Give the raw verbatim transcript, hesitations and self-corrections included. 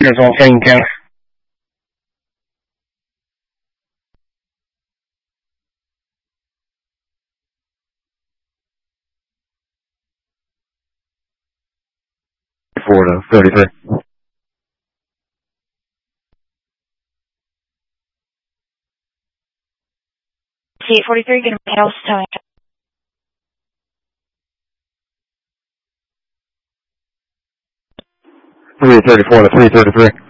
Tigers on King County. Four to thirty-three. C eight forty-three, get a house towing. Three thirty-four to three thirty-three.